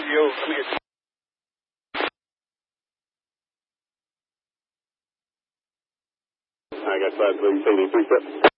radio. Let me get... I got 5 3 3 3